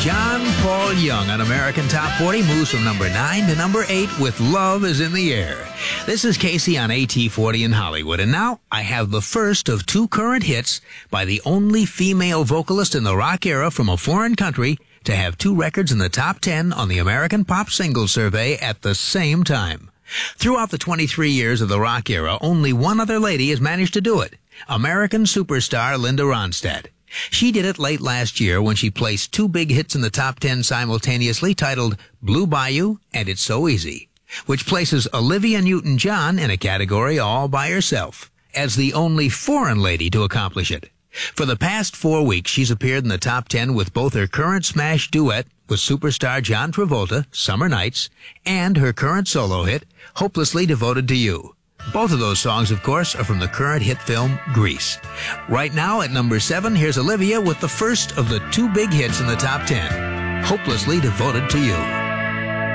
John Paul Young on American Top 40 moves from number 9 to number 8 with Love is in the Air. This is Casey on AT40 in Hollywood, and now I have the first of 2 current hits by the only female vocalist in the rock era from a foreign country to have 2 records in the top 10 on the American Pop Singles Survey at the same time. Throughout the 23 years of the rock era, only one other lady has managed to do it, American superstar Linda Ronstadt. She did it late last year when she placed 2 big hits in the top 10 simultaneously titled Blue Bayou and It's So Easy, which places Olivia Newton-John in a category all by herself, as the only foreign lady to accomplish it. For the past 4 weeks, she's appeared in the top 10 with both her current smash duet with superstar John Travolta, Summer Nights, and her current solo hit, Hopelessly Devoted to You. Both of those songs, of course, are from the current hit film Grease. Right now, at number 7, here's Olivia with the first of the 2 big hits in the top 10, Hopelessly Devoted to You.